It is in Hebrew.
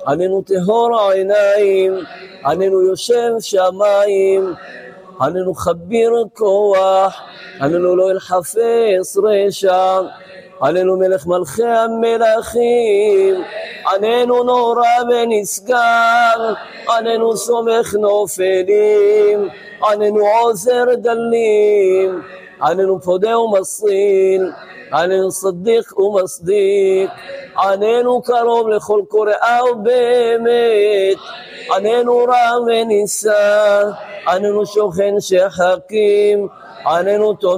עננו טהור העיניים, עננו יושב שמיים, עננו חביר כוח, עננו לא אלחפש רשע, עננו מלך מלכי המלכים, עננו נורא ונשגב, עננו סומך נופלים, עננו עוזר דלים, עננו פודה ומסריל, עננו צדיק ומסדיק, עננו קרוב לכל קוראה ובאמת, עננו רם ונישא, עננו שוכן שחקים, עננו